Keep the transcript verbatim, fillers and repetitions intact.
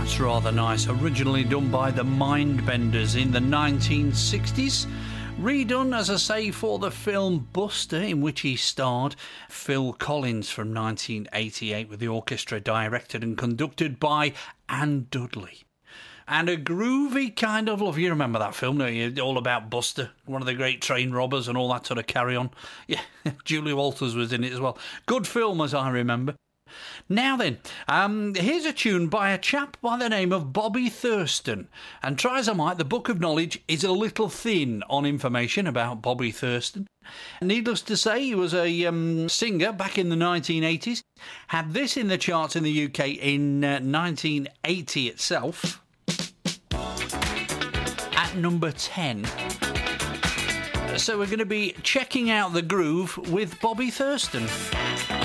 That's rather nice. Originally done by the Mindbenders in the nineteen sixties. Redone, as I say, for the film Buster, in which he starred. Phil Collins from nineteen eighty-eight, with the orchestra directed and conducted by Anne Dudley. And a groovy kind of love. You remember that film, don't you? All about Buster, one of the great train robbers and all that sort of carry-on. Yeah, Julie Walters was in it as well. Good film, as I remember. Now then, um, here's a tune by a chap by the name of Bobby Thurston. And try as I might, the Book of Knowledge is a little thin on information about Bobby Thurston. Needless to say, he was a um, singer back in the nineteen eighties. Had this in the charts in the U K in uh, nineteen eighty itself. At number ten. So we're going to be checking out the groove with Bobby Thurston.